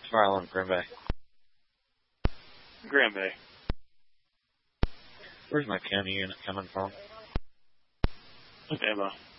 Tomorrow in Green Bay. Green Bay. Where's my county unit coming from? Emma.